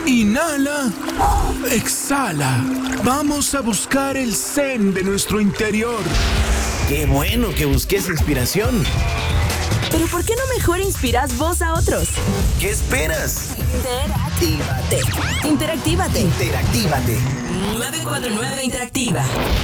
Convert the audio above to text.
Inhala. Exhala. Vamos a buscar el zen de nuestro interior. ¡Qué bueno que busques inspiración! Pero ¿por qué no mejor inspiras vos a otros? ¿Qué esperas? Interactívate. 949 Interactiva.